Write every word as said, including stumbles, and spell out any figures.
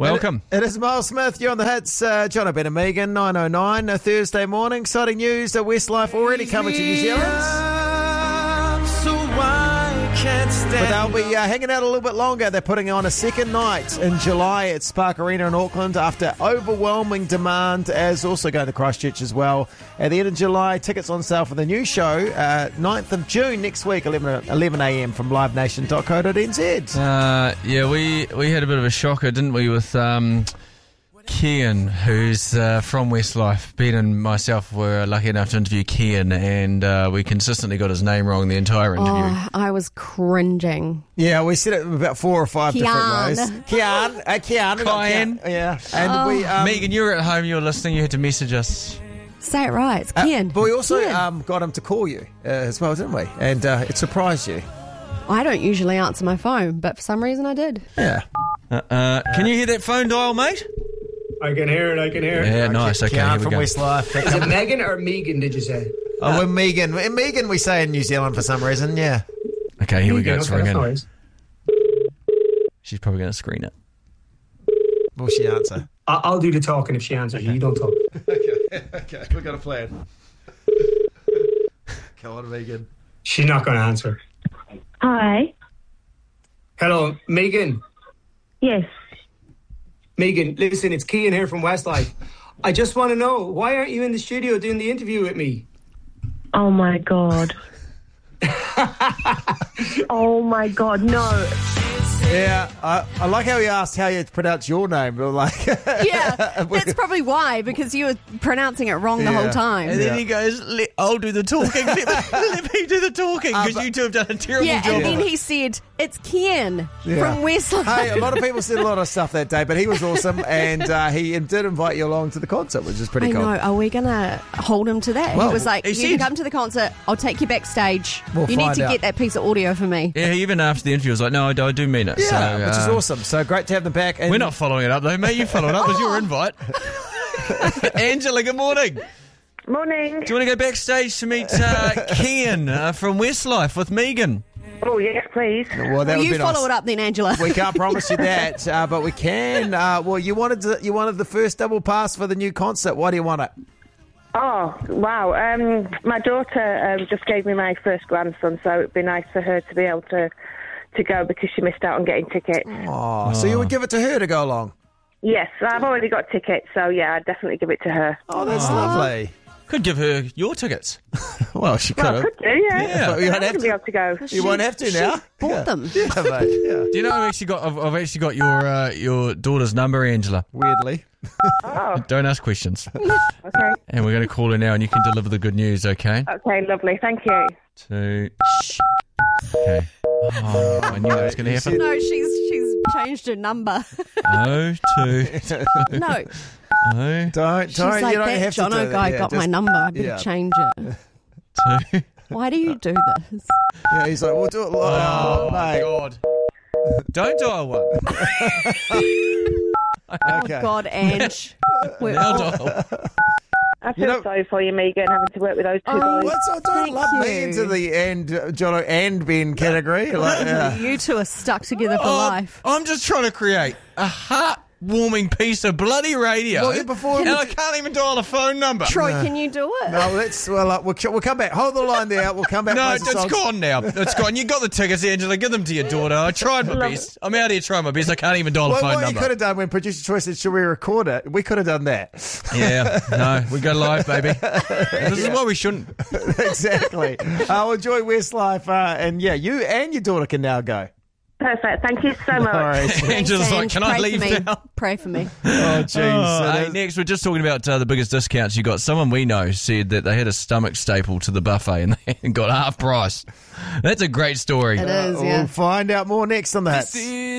Welcome. It, it is Miles Smith. You're on the hits. Uh, John O'Brien and Megan, nine oh nine, a Thursday morning. Exciting news that Westlife already coming to New Zealand. But they'll be uh, hanging out a little bit longer. They're putting on a second night in July at Spark Arena in Auckland after overwhelming demand, as also going to Christchurch as well. At the end of July, tickets on sale for the new show, uh, ninth of June next week, eleven a.m. from live nation dot co dot n z. Uh, yeah, we, we had a bit of a shocker, didn't we, with um, Kian, who's uh, from Westlife. Ben and myself were lucky enough to interview Kian, and uh, we consistently got his name wrong the entire interview. Oh, I was cringing. Yeah, we said it about four or five Kian. different ways. Kian, uh, Kian, Kian. yeah, and Oh. we. Um, Megan, you were at home, you were listening, you had to message us. Say it right. It's uh, Kian. but we also Kian. um, got him to call you uh, as well, didn't we? And uh, it surprised you. I don't usually answer my phone, but for some reason I did. Yeah. Uh, uh, can you hear that phone dial, mate? I can hear it, I can hear it. Yeah, nice. Okay, Kian here we from go. Westlife. Is it Megan or Megan, did you say? Oh, we're Megan. We're Megan, we say in New Zealand for some reason, yeah. Okay, here we go. Megan, It's okay, that's ringing. nice. She's probably going to screen it. Will she answer? I- I'll do the talking if she answers. You don't talk. Okay, okay, we've got a plan. Come on, Megan. She's not going to answer. Hi. Hello, Megan. Yes. Megan, listen, it's Kian here from Westlife. I just want to know, why aren't you in the studio doing the interview with me? Oh my god. Oh my god, no. Yeah, I, I like how he asked how you pronounce your name. But like, Yeah, that's probably why, because you were pronouncing it wrong the Yeah. whole time. And then Yeah. he goes, let, I'll do the talking. Let me, let me do the talking, because Uh, but- you two have done a terrible Yeah, job. and then he said, it's Kian Yeah. from Westlife. Hey, a lot of people said a lot of stuff that day, but he was awesome, and uh, he did invite you along to the concert, which is pretty I cool. know. Are we going to hold him to that? Well, he was like, he you said- can come to the concert. I'll take you backstage. We'll you need find to out. get that piece of audio for me. Yeah, even after the interview, I was like, no, I do, I do mean it. Yeah, so, which is uh, awesome. So great to have them back. And We're not following it up, though, mate. You followed it up. It was your invite. Angela, good morning. Morning. Do you want to go backstage to meet uh, Kian uh, from Westlife with Megan? Oh, yes, please. Well, that Will would you be follow nice. it up then, Angela? We can't promise you that, uh, but we can. Uh, well, you wanted to, you wanted the first double pass for the new concert. Why do you want it? Oh, wow. Um, my daughter um, just gave me my first grandson, so it'd be nice for her to be able to, to go because she missed out on getting tickets. Oh, so you would give it to her to go along? Yes, I've already got tickets, so yeah, I'd definitely give it to her. Oh, that's lovely. Could give her your tickets. Well, she could Well, I have. could do, yeah. Yeah. But you I'm don't have going to be to. able to go. You won't have to She now. bought Yeah. them. Yeah, mate. Yeah. Do you know I've actually got I've, I've actually got your uh, your daughter's number, Angela. Weirdly. Oh, Don't ask questions. okay. And we're going to call her now, and you can deliver the good news, okay? Okay, lovely. Thank you. Two. Okay. Oh, I knew that was going to happen. No, she's she's changed her number. Oh, two. No, Oh, Don't, she's don't, like, you don't that have to do Jono that. guy Yeah, got just- my number. I better yeah. change it. two. Why do you do this? Yeah, he's like, we'll do it live. Oh, Oh, mate. God. Don't dial one. Okay. Oh, God, Ange. We're Now all- dial. I feel know- sorry for you, Megan, having to work with those two Oh, boys. Let's not don't Thank lump me you. into the and uh, Jono and Ben category. Like, yeah. You two are stuck together for Oh, life. I'm just trying to create a heart-warming piece of bloody radio. Well, yeah, before- and I can't even dial a phone number. Troy, can you do it? No, let's well, uh, we'll, we'll come back. Hold the line there. We'll come back. No, play it's some songs. gone now. It's gone. You got the tickets, Angela. Give them to your daughter. I tried my best. I'm out here trying my best. I can't even dial a Well, phone what you number. could have done when producer Troy said, "Should we record it?" We could have done that. Yeah, no, we go live, baby. This is why we shouldn't. Exactly. Uh, well, enjoy Westlife, uh, and yeah, you and your daughter can now go. Perfect. Thank you so much. All right. Thanks, Angela's like, Ange. can I Pray leave for me. now? Pray for me. Oh, jeez. Oh, It hey, is- next, we're just talking about uh, the biggest discounts you got. Someone we know said that they had a stomach staple to the buffet and they got half price. That's a great story. It is, We'll yeah. find out more next on the Hits.